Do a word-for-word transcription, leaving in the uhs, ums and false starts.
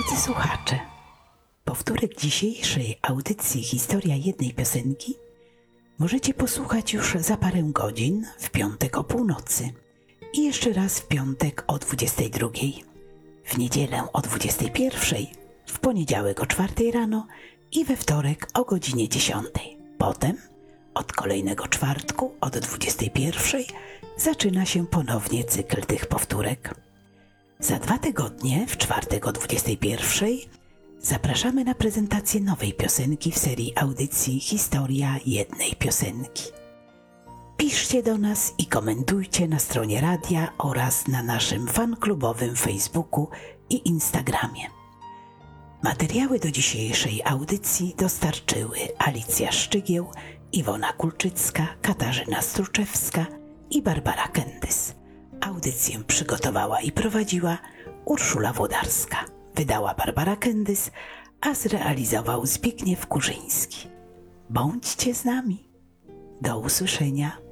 Drodzy słuchacze, powtórek dzisiejszej audycji Historia jednej piosenki możecie posłuchać już za parę godzin, w piątek o północy i jeszcze raz w piątek o dwudziestej drugiej, w niedzielę o dwudziestej pierwszej, w poniedziałek o czwartej rano i we wtorek o godzinie dziesiątej. Potem od kolejnego czwartku od dwudziestej pierwszej zaczyna się ponownie cykl tych powtórek. Za dwa tygodnie, w czwartek o dwudziestej pierwszej, zapraszamy na prezentację nowej piosenki w serii audycji Historia jednej piosenki. Piszcie do nas i komentujcie na stronie radia oraz na naszym fanklubowym Facebooku i Instagramie. Materiały do dzisiejszej audycji dostarczyły Alicja Szczygieł, Iwona Kulczycka, Katarzyna Struczewska i Barbara Kendys. Audycję przygotowała i prowadziła Urszula Włodarska. Wydała Barbara Kendys, a zrealizował Zbigniew Kurzyński. Bądźcie z nami. Do usłyszenia.